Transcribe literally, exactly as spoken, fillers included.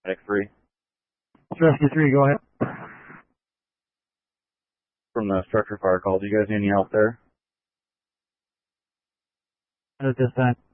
X three. Rescue three, go ahead. From the structure fire call, do you guys need any help there? At this time.